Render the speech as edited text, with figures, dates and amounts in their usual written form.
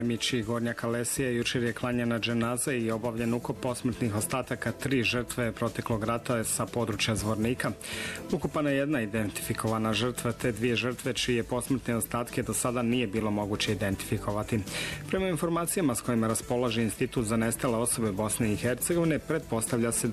Mići Gornja Kalesija jučer je klanjena dženaza i obavljen ukop posmrtnih ostataka 3 žrtve proteklog rata sa područja Zvornika. Ukopana je jedna identifikovana žrtva te 2 žrtve čije posmrtne ostatke do sada nije bilo moguće identifikovati. Prema informacijama s kojima raspolaže Institut za nestale osobe Bosne i Hercegovine, pretpostavlja se